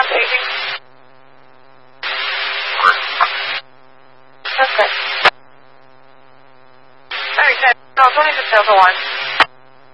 paging. That's good. Alright, no, 26 Delta 1.